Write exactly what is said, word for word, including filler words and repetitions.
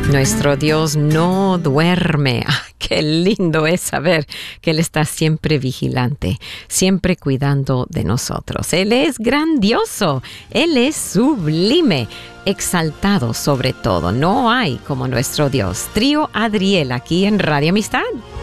Nuestro Dios no duerme. Ah, qué lindo es saber que Él está siempre vigilante, siempre cuidando de nosotros. Él es grandioso, Él es sublime, exaltado sobre todo. No hay como nuestro Dios. Trío Adriel aquí en Radio Amistad.